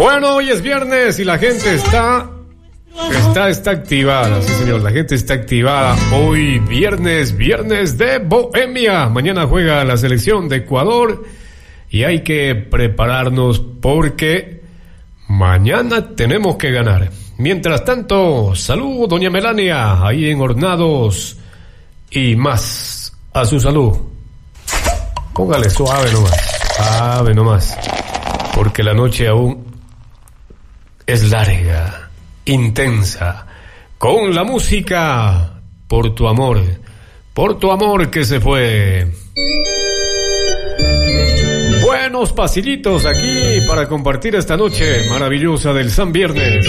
Bueno, hoy es viernes y la gente está activada, sí señor, la gente está activada. Hoy viernes de Bohemia. Mañana juega la selección de Ecuador y hay que prepararnos porque mañana tenemos que ganar. Mientras tanto, salud, doña Melania, ahí en Hornados y más. A su salud. Póngale suave nomás, porque la noche aún es larga, intensa, con la música por tu amor que se fue. Buenos pasillitos aquí para compartir esta noche maravillosa del San Viernes.